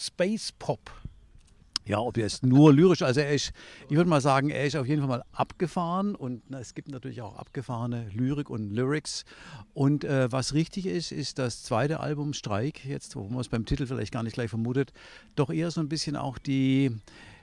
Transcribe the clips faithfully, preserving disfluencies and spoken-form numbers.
Space Pop. Ja, ob jetzt nur lyrisch, also er ist, ich würde mal sagen, er ist auf jeden Fall mal abgefahren und na, es gibt natürlich auch abgefahrene Lyrik und Lyrics. Und äh, was richtig ist, ist das zweite Album Streik, jetzt, wo man es beim Titel vielleicht gar nicht gleich vermutet, doch eher so ein bisschen auch die,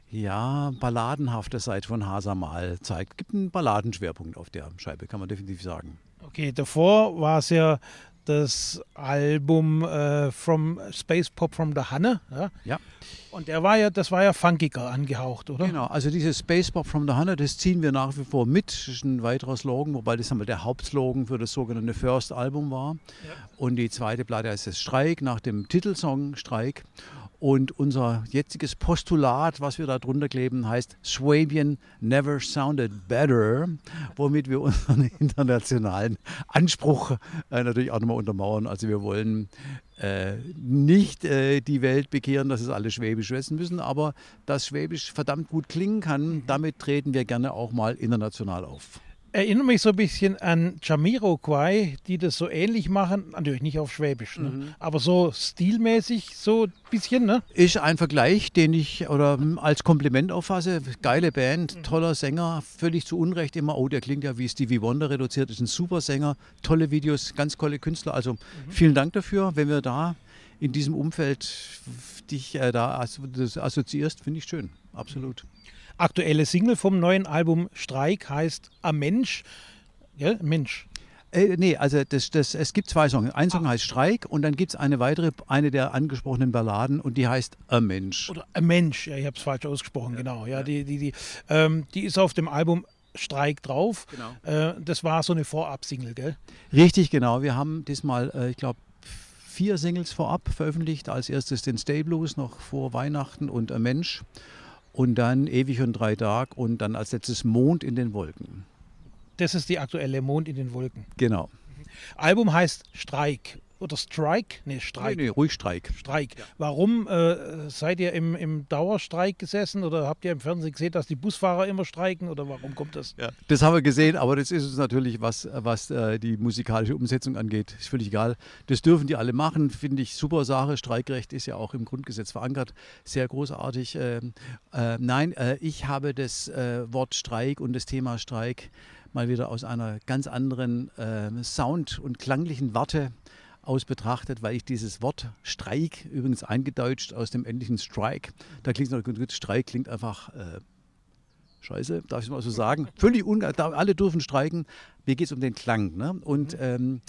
ja, balladenhafte Seite von Hasa Mal zeigt. Gibt einen Balladenschwerpunkt auf der Scheibe, kann man definitiv sagen. Okay, davor war es ja das Album äh, From Space Pop from the Hanne. Ja? Ja. Und der war ja, das war ja funkiger angehaucht, oder? Genau, also dieses Space Pop from the Hunter, das ziehen wir nach wie vor mit. Das ist ein weiterer Slogan, wobei das einmal der Hauptslogan für das sogenannte First Album war. Ja. Und die zweite Platte heißt es Streik, nach dem Titelsong Streik. Und unser jetziges Postulat, was wir da drunter kleben, heißt Swabian never sounded better, womit wir unseren internationalen Anspruch äh, natürlich auch nochmal untermauern. Also wir wollen äh, nicht äh, die Welt bekehren, dass es alle Schwäbisch wissen müssen, aber dass Schwäbisch verdammt gut klingen kann, damit treten wir gerne auch mal international auf. Erinnert mich so ein bisschen an Jamiroquai, die das so ähnlich machen, natürlich nicht auf Schwäbisch, ne? Mhm. Aber so stilmäßig so ein bisschen, ne? Ist ein Vergleich, den ich oder als Kompliment auffasse. Geile Band, toller Sänger, völlig zu Unrecht immer, oh, der klingt ja wie Stevie Wonder reduziert, ist ein super Sänger, tolle Videos, ganz tolle Künstler. Also mhm. vielen Dank dafür, wenn wir da in diesem Umfeld dich äh, da assoziierst, finde ich schön, absolut. Aktuelle Single vom neuen Album Streik heißt A Mensch. Ja, Mensch. Äh, nee, also das, das, es gibt zwei Songs. Ein Song ah. heißt Streik und dann gibt es eine weitere, eine der angesprochenen Balladen und die heißt A Mensch. Oder A Mensch, ja, ich habe es falsch ausgesprochen, ja. genau. Ja, ja. Die, die, die, ähm, die ist auf dem Album Streik drauf. Genau. Äh, das war so eine Vorab-Single, gell? Richtig, genau. Wir haben diesmal, äh, ich glaube, vier Singles vorab veröffentlicht. Als erstes den Stay Blues noch vor Weihnachten und A Mensch. Und dann Ewig und drei Tage und dann als letztes Mond in den Wolken. Das ist die aktuelle Mond in den Wolken. Genau. Album heißt Streik. Oder Strike? Nee, Streik. Nee, nee, ruhig Streik. Streik. Ja. Warum äh, seid ihr im, im Dauerstreik gesessen oder habt ihr im Fernsehen gesehen, dass die Busfahrer immer streiken oder warum kommt das? Ja, das haben wir gesehen, aber das ist uns natürlich, was, was äh, die musikalische Umsetzung angeht, ist völlig egal. Das dürfen die alle machen, finde ich super Sache. Streikrecht ist ja auch im Grundgesetz verankert, sehr großartig. Äh, äh, nein, äh, ich habe das äh, Wort Streik und das Thema Streik mal wieder aus einer ganz anderen äh, Sound- und klanglichen Warte aus betrachtet, weil ich dieses Wort Streik, übrigens eingedeutscht aus dem englischen Strike, da klingt es noch gut, Streik klingt einfach äh, scheiße, darf ich mal so sagen, völlig ungeil, alle dürfen streiken, mir geht es um den Klang. Ne? Und ähm,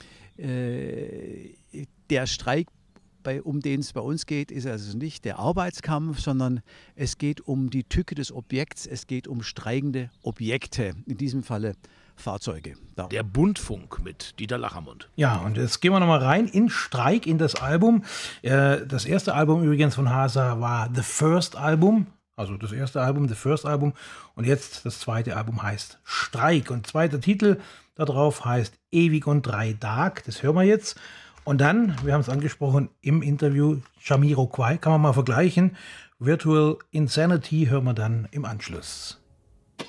äh, der Streik, bei, um den es bei uns geht, ist also nicht der Arbeitskampf, sondern es geht um die Tücke des Objekts, es geht um streikende Objekte, in diesem Falle Fahrzeuge. Da. Der Buntfunk mit Dieter Lachermund. Ja, und jetzt gehen wir nochmal rein in Streik, in das Album. Äh, das erste Album übrigens von Hasa war The First Album, also das erste Album, The First Album. Und jetzt das zweite Album heißt Streik. Und zweiter Titel darauf heißt Ewig und drei Tag. Das hören wir jetzt. Und dann, wir haben es angesprochen im Interview, Jamiroquai, kann man mal vergleichen. Virtual Insanity hören wir dann im Anschluss.